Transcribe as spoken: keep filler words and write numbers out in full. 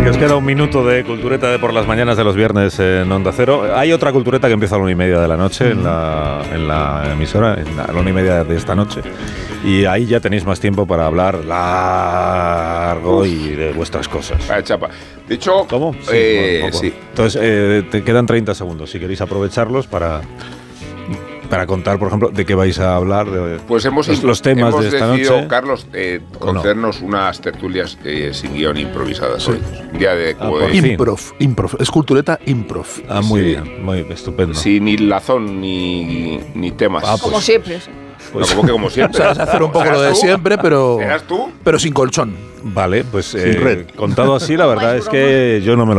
Que os queda un minuto de cultureta de por las mañanas de los viernes en Onda Cero. Hay otra cultureta que empieza a la una y media de la noche en la, en la emisora, en la, a la una y media de esta noche. Y ahí ya tenéis más tiempo para hablar largo y de vuestras cosas. Vaya chapa. De hecho, ¿cómo? Sí, eh, bueno, sí. Entonces, eh, te quedan treinta segundos. Si queréis aprovecharlos para... Para contar, por ejemplo, de qué vais a hablar, de pues hemos, los, los temas hemos de esta decidido, noche. Carlos, eh, concedernos no? unas tertulias eh, sin guión improvisadas sí. hoy. Un día de, ah, de improv, improv, es cultureta improv. Ah, muy sí. bien, muy estupendo. Sin ni lazón ni, ni temas. Ah, pues, como siempre. Pues, no, como que como siempre. O sea, hacer un poco lo de tú? siempre, pero. ¿Eras tú? Pero sin colchón. Vale, pues Sin eh, red. contado así, la verdad es que yo no me lo